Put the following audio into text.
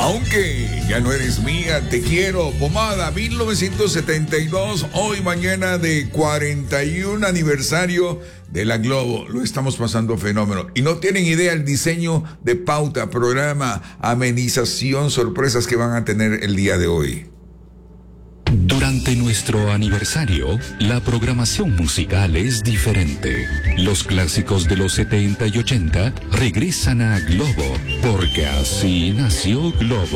Aunque ya no eres mía, te quiero, Pomada, 1972, hoy mañana de 41 aniversario de la Globo. Lo estamos pasando fenómeno. Y no tienen idea el diseño de pauta, programa, amenización, sorpresas que van a tener el día de hoy. Durante nuestro aniversario, la programación musical es diferente. Los clásicos de los 70 y 80 regresan a Globo, porque así nació Globo.